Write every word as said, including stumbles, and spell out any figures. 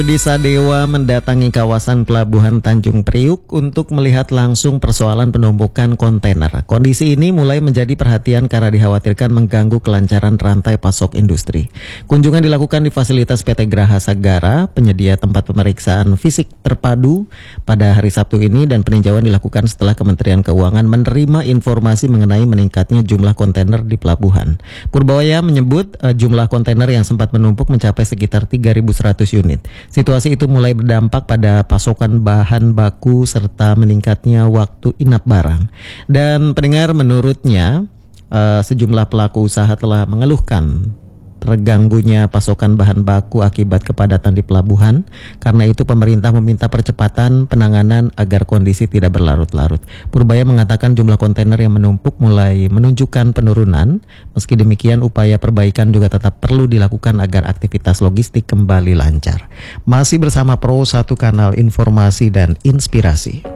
Budi Sadewa mendatangi kawasan Pelabuhan Tanjung Priuk untuk melihat langsung persoalan penumpukan kontainer. Kondisi ini mulai menjadi perhatian karena dikhawatirkan mengganggu kelancaran rantai pasok industri. Kunjungan dilakukan di fasilitas P T Graha Sagara, penyedia tempat pemeriksaan fisik terpadu pada hari Sabtu ini, dan peninjauan dilakukan setelah Kementerian Keuangan menerima informasi mengenai meningkatnya jumlah kontainer di pelabuhan. Purbawaya menyebut uh, jumlah kontainer yang sempat menumpuk mencapai sekitar tiga ribu seratus unit. Situasi itu mulai berdampak pada pasokan bahan baku serta meningkatnya waktu inap barang. Dan pendengar, menurutnya uh, sejumlah pelaku usaha telah mengeluhkan terganggunya pasokan bahan baku akibat kepadatan di pelabuhan. Karena itu pemerintah meminta percepatan penanganan agar kondisi tidak berlarut-larut. Purbaya mengatakan jumlah kontainer yang menumpuk mulai menunjukkan penurunan. Meski demikian, upaya perbaikan juga tetap perlu dilakukan agar aktivitas logistik kembali lancar. Masih bersama Pro satu Kanal Informasi dan Inspirasi.